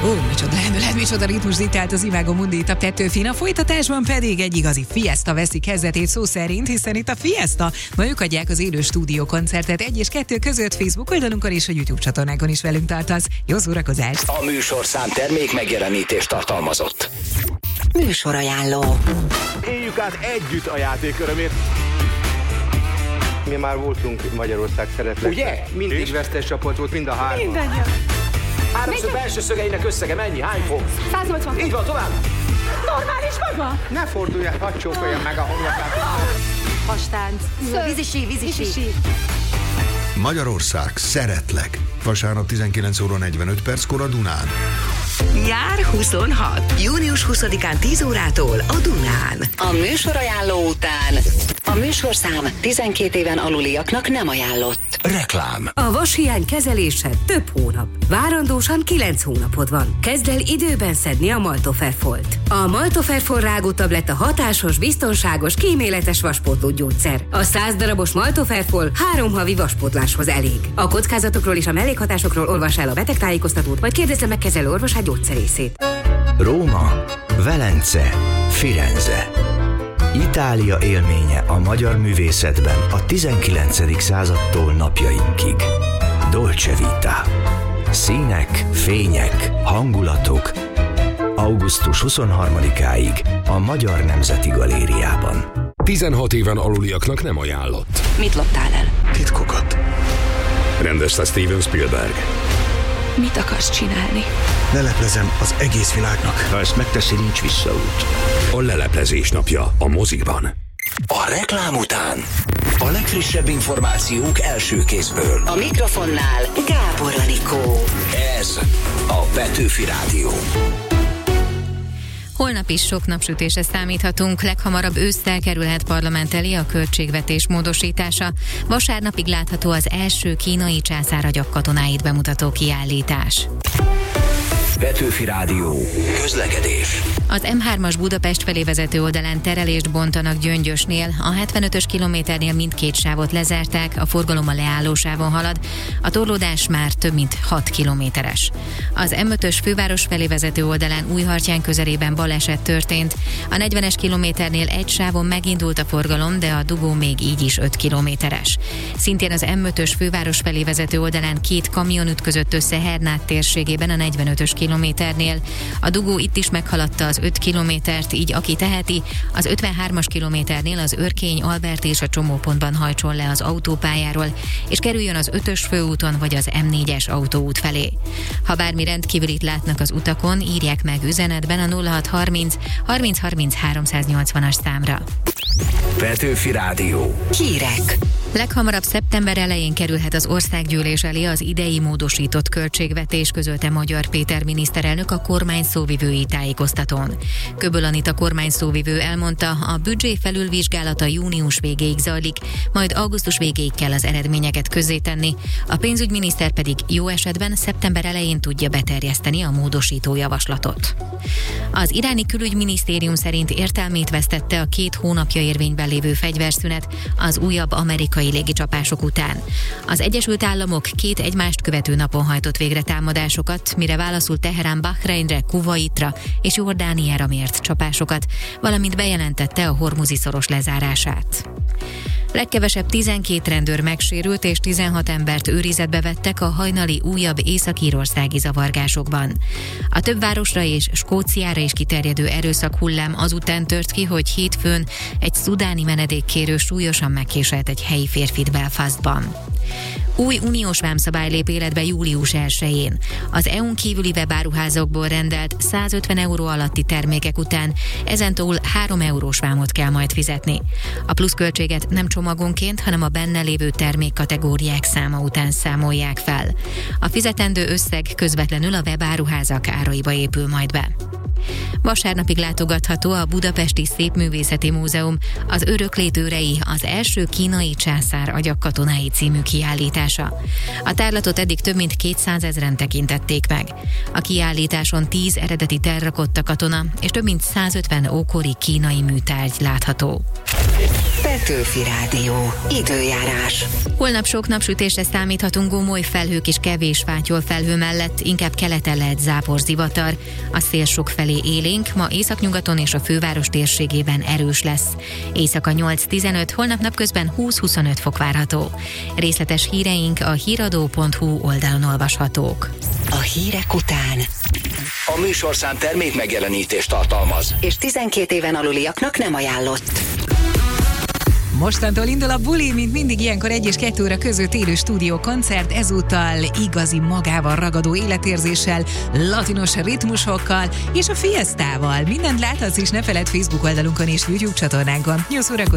Micsoda lendület, micsoda ritmus diktált az Ivágo Mundi itt a Petőfin. A folytatásban pedig egy igazi fiesta veszi kezdetét szó szerint, hiszen itt a fiesta ma ők adják az élő stúdiókoncertet 1 és 2 között. Facebook oldalunkon és a YouTube csatornákon is velünk tartasz. Jó szórakozást! A műsorszám termék megjelenítést tartalmazott. Műsorajánló. Éljük át együtt a játék örömét. Mi már voltunk Magyarország szeretlek. Ugye? Mindig vesztes csapat volt, mind a hárman. Mindannyian. Háromszög belső szögeinek összege mennyi? Hány fok? 180. Így van, tovább! Normális maga? Ne forduljál, hadd csókolja meg a homlokát. Hastánc. Vízisi. Magyarország, szeretlek. Vasárnap 19 óra 45 perckor a Dunán. Nyár 26. Június 20-án 10 órától a Dunán. A műsorajánló után a műsorszám 12 éven aluliaknak nem ajánlott. Reklám. A vashiány kezelése több hónap. Várandósan 9 hónapod van. Kezd el időben szedni a Maltoferfolt. A Maltoferfol rágótabletta hatásos, biztonságos, kíméletes vaspótló gyógyszer. A 100 darabos Maltoferfol 3 havi vaspótláshoz elég. A kockázatokról és a mellékhatásokról olvas el a betegtájékoztatót, vagy kérdezze meg kezelő orvosát gyógyszerészét. Róma, Velence, Firenze. Itália élménye a magyar művészetben a 19. századtól napjainkig. Dolce Vita. Színek, fények, hangulatok. Augusztus 23-áig a Magyar Nemzeti Galériában. 16 éven aluliaknak nem ajánlott. Mit loptál el? Titkokat. Rendezte Steven Spielberg. Mit akarsz csinálni? Leleplezem az egész világnak. Ha ezt megteszi, nincs visszaút. A leleplezés napja a mozikban. A reklám után a legfrissebb információk első kézből. A mikrofonnál Gábor Anikó. Ez a Petőfi Rádió. Holnap is sok napsütésre számíthatunk, leghamarabb ősszel kerülhet parlament elé a költségvetés módosítása. Vasárnapig látható az első kínai császáragyak katonáit bemutató kiállítás. Petőfi Rádió. Közlekedés. Az M3-as Budapest felé vezető oldalán terelést bontanak Gyöngyösnél, a 75-ös kilométernél mindkét sávot lezárták, a forgalom a leállósávon halad, a torlódás már több mint 6 kilométeres. Az M5-ös főváros felé vezető oldalán Újhartyán közelében baleset történt, a 40-es kilométernél egy sávon megindult a forgalom, de a dugó még így is 5 kilométeres. Szintén az M5-ös főváros felé vezető oldalán 2 kamion ütközött össze Hernát térségében a 45-ös kilométernél. A dugó itt is meghaladta az 5 kilométert, így aki teheti, az 53-as kilométernél az Örkény, Albert és a csomópontban hajtson le az autópályáról, és kerüljön az 5-ös főúton vagy az M4-es autóút felé. Ha bármi rendkívülit látnak az utakon, írják meg üzenetben a 0630 30 30 380-as számra. Petőfi Rádió. Hírek. Leghamarabb szeptember elején kerülhet az országgyűlés elé az idei módosított költségvetés, közölte Magyar Péter miniszterelnök a kormány szóvivői tájékoztatón. Köböl Anita kormány szóvivő elmondta, a büdzsé felülvizsgálata június végéig zajlik, majd augusztus végéig kell az eredményeket közzétenni, a pénzügyminiszter pedig jó esetben szeptember elején tudja beterjeszteni a módosító javaslatot. Az iráni külügyminisztérium szerint értelmét vesztette a 2 hónapja érvényben lévő fegyverszünet az újabb amerikai légicsapások után. Az Egyesült Államok 2 egymást követő napon hajtott végre támadásokat, mire válaszul Teherán Bahreinre, Kuvaitra és Jordániára mért csapásokat, valamint bejelentette a Hormuzi szoros lezárását. Legkevesebb 12 rendőr megsérült és 16 embert őrizetbe vettek a hajnali újabb észak-írországi zavargásokban. A több városra és Skóciára is kiterjedő erőszak hullám azután tört ki, hogy hétfőn egy szudáni menedékkérő súlyosan megkéselt egy helyi férfit Belfastban. Új uniós vámszabály lép életbe július 1-én. Az EU-n kívüli webáruházakból rendelt 150 euró alatti termékek után ezentúl 3 eurós vámot kell majd fizetni. A pluszköltséget nem csomagonként, hanem a benne lévő termékkategóriák száma után számolják fel. A fizetendő összeg közvetlenül a webáruházak áraiba épül majd be. Vasárnapig látogatható a Budapesti Szépművészeti Múzeum az Öröklét őrei, az első kínai császár agyak-katonái című kiállítása. A tárlatot eddig több mint 200 000-en tekintették meg. A kiállításon 10 eredeti terrakotta katona és több mint 150 ókori kínai műtárgy látható. Petőfi Rádió. Időjárás. Holnap sok napsütésre számíthatunk, gomoly felhők és kevés fátyol felhő mellett, inkább keleten lehet zápor, zivatar. A szél sokfelé élénk, ma északnyugaton és a főváros térségében erős lesz. Éjszaka 8-15, holnap napközben 20-25 fok várható. Részletes híreink a híradó.hu oldalon olvashatók. A hírek után A műsorszám termék megjelenítést tartalmaz, és 12 éven aluliaknak nem ajánlott. Mostantól indul a buli, mint mindig ilyenkor 1 és 2 óra között élő stúdiókoncert, ezúttal igazi magával ragadó életérzéssel, latinos ritmusokkal és a fiesztával. Mindent láthatsz is, ne feledd Facebook oldalunkon és YouTube csatornánkon. Jó szórakozást!